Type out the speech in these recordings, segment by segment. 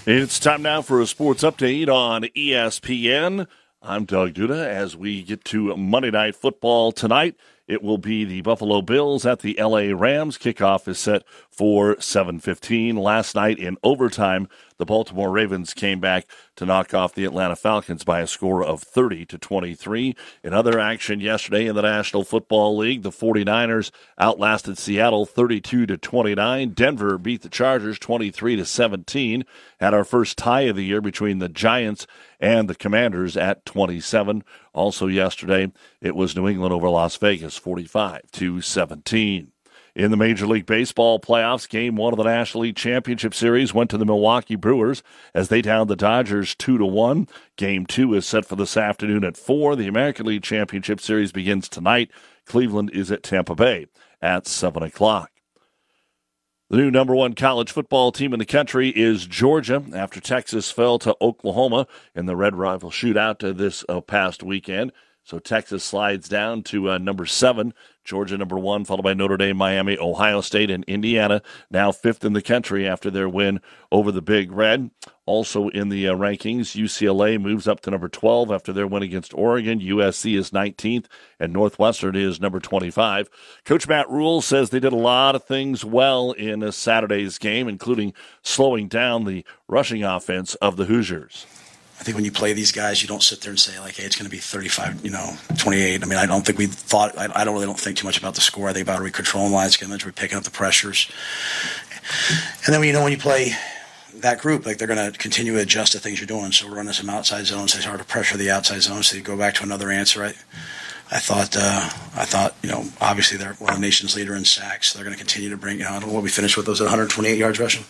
It's time now for a sports update on ESPN. I'm Doug Duda. As we get to Monday Night Football tonight, it will be the Buffalo Bills at the LA Rams. Kickoff is set for 7:15. Last night in overtime, the Baltimore Ravens came back to knock off the Atlanta Falcons by a score of 30-23. In other action yesterday in the National Football League, the 49ers outlasted Seattle 32-29. Denver beat the Chargers 23-17. Had our first tie of the year between the Giants and the Commanders at 27. Also yesterday, it was New England over Las Vegas 45-17. In the Major League Baseball playoffs, Game 1 of the National League Championship Series went to the Milwaukee Brewers as they downed the Dodgers 2-1. Game 2 is set for this afternoon at 4. The American League Championship Series begins tonight. Cleveland is at Tampa Bay at 7 o'clock. The new number one college football team in the country is Georgia after Texas fell to Oklahoma in the Red Rifle shootout this past weekend. So Texas slides down to number 7, Georgia number 1, followed by Notre Dame, Miami, Ohio State, and Indiana, now 5th in the country after their win over the Big Red. Also in the rankings, UCLA moves up to number 12 after their win against Oregon. USC is 19th, and Northwestern is number 25. Coach Matt Rhule says they did a lot of things well in Saturday's game, including slowing down the rushing offense of the Hoosiers. I think when you play these guys, you don't sit there and say, like, hey, it's going to be 35, 28. I mean, I don't think we thought – I don't think too much about the score. I think about are we controlling line scrimmage, we're picking up the pressures. And then, when you play that group, like, they're going to continue to adjust to things you're doing. So we're running some outside zones. It's hard to pressure the outside zone. So you go back to another answer. I thought, obviously they're one of the nation's leader in sacks. So they're going to continue to bring – I don't know what we finished with. Those 128 yards rushing.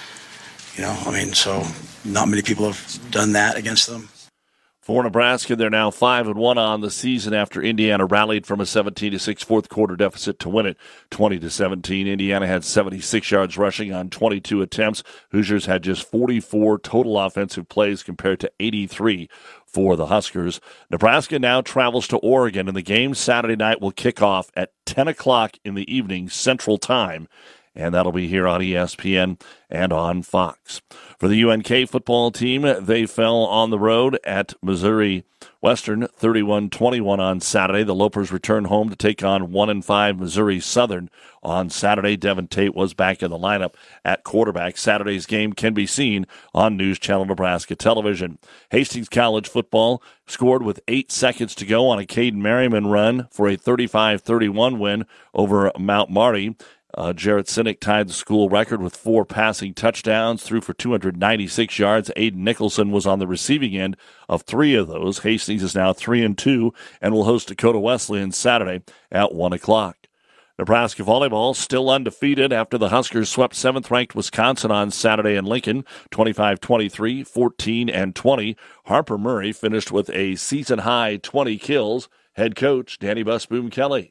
So not many people have done that against them. For Nebraska, they're now 5-1 on the season after Indiana rallied from a 17-6 fourth quarter deficit to win it 20-17. Indiana had 76 yards rushing on 22 attempts. Hoosiers had just 44 total offensive plays compared to 83 for the Huskers. Nebraska now travels to Oregon, and the game Saturday night will kick off at 10 o'clock in the evening Central Time. And that'll be here on ESPN and on Fox. For the UNK football team, they fell on the road at Missouri Western 31-21 on Saturday. The Lopers return home to take on 1-5 Missouri Southern on Saturday. Devin Tate was back in the lineup at quarterback. Saturday's game can be seen on News Channel Nebraska television. Hastings College football scored with 8 seconds to go on a Caden Merriman run for a 35-31 win over Mount Marty. Jarrett Sinek tied the school record with 4 passing touchdowns, threw for 296 yards. Aiden Nicholson was on the receiving end of 3 of those. Hastings is now 3-2 and will host Dakota Wesleyan Saturday at 1 o'clock. Nebraska volleyball still undefeated after the Huskers swept 7th-ranked Wisconsin on Saturday in Lincoln, 25-23, 14-20. Harper Murray finished with a season-high 20 kills. Head coach Danny Busboom Kelly.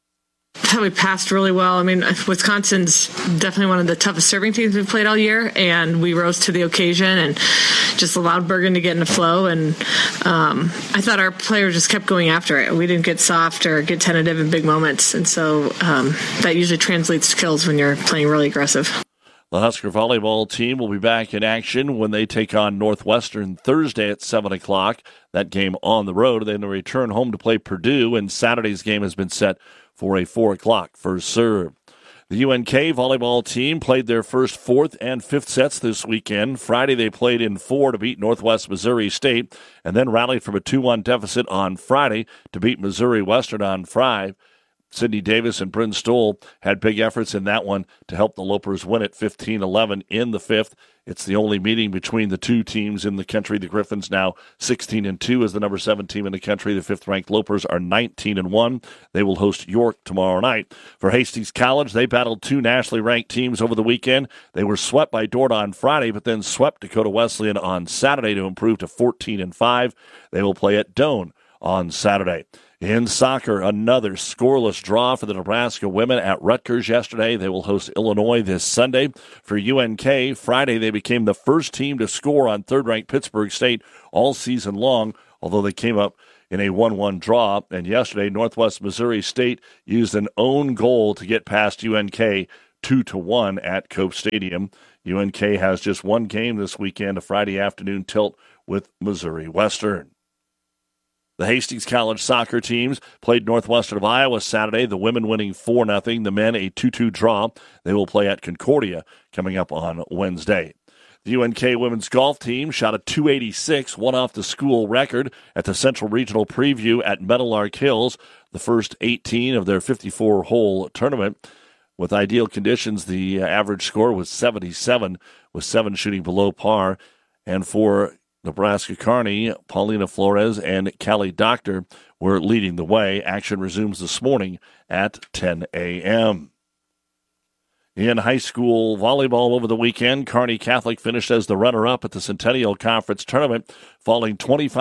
I thought we passed really well. I mean, Wisconsin's definitely one of the toughest serving teams we've played all year, and we rose to the occasion and just allowed Bergen to get in the flow. And I thought our players just kept going after it. We didn't get soft or get tentative in big moments, and so that usually translates to kills when you're playing really aggressive. The Husker volleyball team will be back in action when they take on Northwestern Thursday at 7 o'clock. That game on the road. Then they return home to play Purdue, and Saturday's game has been set for a 4 o'clock first serve. The UNK volleyball team played their first 4th and 5th sets this weekend. Friday they played in 4 to beat Northwest Missouri State, and then rallied from a 2-1 deficit on Friday to beat Missouri Western on Friday. Sydney Davis and Bryn Stoll had big efforts in that one to help the Lopers win it 15-11 in the 5th. It's the only meeting between the two teams in the country. The Griffins now 16-2 as the number 7 team in the country. The 5th-ranked Lopers are 19-1. They will host York tomorrow night. For Hastings College, they battled 2 nationally ranked teams over the weekend. They were swept by Dordt on Friday, but then swept Dakota Wesleyan on Saturday to improve to 14-5. They will play at Doane on Saturday. In soccer, another scoreless draw for the Nebraska women at Rutgers yesterday. They will host Illinois this Sunday. For UNK, Friday they became the first team to score on 3rd-ranked Pittsburgh State all season long, although they came up in a 1-1 draw. And yesterday, Northwest Missouri State used an own goal to get past UNK 2-1 at Cope Stadium. UNK has just one game this weekend, a Friday afternoon tilt with Missouri Western. The Hastings College soccer teams played Northwestern of Iowa Saturday, the women winning 4-0, the men a 2-2 draw. They will play at Concordia coming up on Wednesday. The UNK women's golf team shot a .286, one off the school record at the Central Regional Preview at Meadowlark Hills, the first 18 of their 54-hole tournament. With ideal conditions, the average score was 77, with 7 shooting below par. And for Nebraska Kearney, Paulina Flores and Callie Doctor were leading the way. Action resumes this morning at 10 a.m. In high school volleyball over the weekend, Kearney Catholic finished as the runner-up at the Centennial Conference Tournament, falling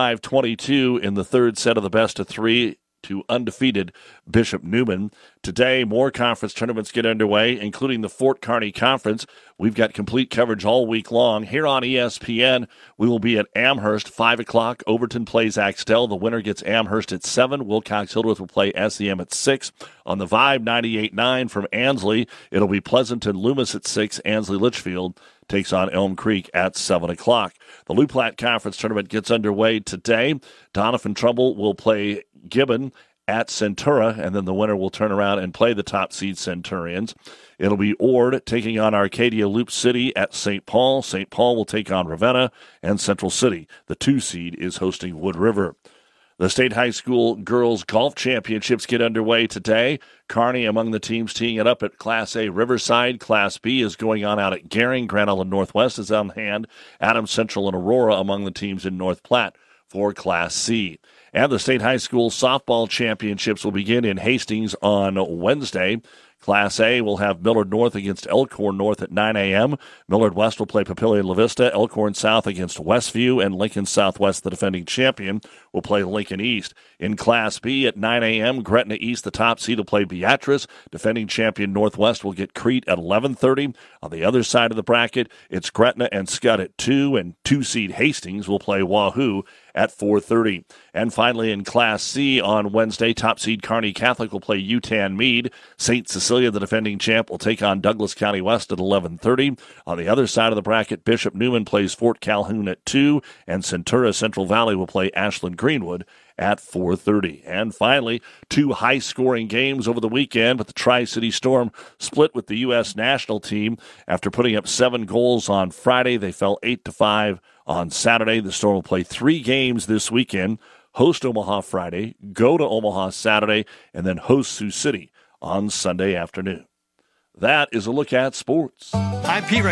25-22 in the third set of the best-of-3 to undefeated Bishop Neumann. Today, more conference tournaments get underway, including the Fort Kearney Conference. We've got complete coverage all week long. Here on ESPN, we will be at Amherst, 5 o'clock. Overton plays Axtell. The winner gets Amherst at 7. Wilcox-Hildreth will play SEM at 6. On the Vibe 98.9 from Ansley, it'll be Pleasanton-Loomis at 6. Ansley-Litchfield takes on Elm Creek at 7 o'clock. The Loup Platte Conference Tournament gets underway today. Doniphan-Trumbull will play Gibbon at Centura, and then the winner will turn around and play the top seed Centurions. It'll be Ord taking on Arcadia Loop City at St. Paul. St. Paul will take on Ravenna, and Central City, the 2 seed, is hosting Wood River. The State High School Girls Golf Championships get underway today. Kearney among the teams teeing it up at Class A Riverside. Class B is going on out at Gering. Grand Island Northwest is on hand. Adams Central and Aurora among the teams in North Platte for Class C. And the State High School Softball Championships will begin in Hastings on Wednesday. Class A will have Millard North against Elkhorn North at 9 a.m. Millard West will play Papillion La Vista. Elkhorn South against Westview, and Lincoln Southwest, the defending champion, will play Lincoln East. In Class B at 9 a.m., Gretna East, the top seed, will play Beatrice. Defending champion Northwest will get Crete at 11:30. On the other side of the bracket, it's Gretna and Scott at 2, and 2-seed Hastings will play Wahoo at 4:30. And finally, in Class C on Wednesday, top seed Kearney Catholic will play UTAN Meade. St. Cecilia, the defending champ, will take on Douglas County West at 11:30. On the other side of the bracket, Bishop Neumann plays Fort Calhoun at 2, and Centura Central Valley will play Ashland Greenwood at 4:30. And finally, 2 high-scoring games over the weekend, but the Tri-City Storm split with the U.S. national team. After putting up 7 goals on Friday, they fell 8-5 on Saturday. The Storm will play 3 games this weekend: host Omaha Friday, go to Omaha Saturday, and then host Sioux City on Sunday afternoon. That is a look at sports. I'm Pete